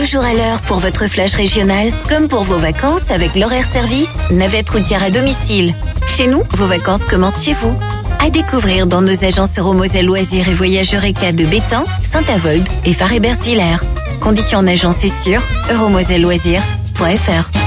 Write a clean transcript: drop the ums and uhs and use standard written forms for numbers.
toujours à l'heure pour votre flash régional, comme pour vos vacances avec l'horaire service, navette routière à domicile. Chez nous, vos vacances commencent chez vous. À découvrir dans nos agences Euromoselle Loisirs et Voyage Eureka de Bétain, Saint-Avold et Faré-Bersvillers. Conditions en agence et sur euromoselleloisirs.fr.